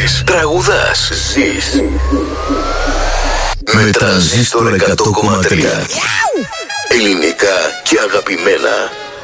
Μαθαίνεις, τραγουδάς, ζεις. Με Τρανζίστορ 100,3. Ελληνικά και αγαπημένα.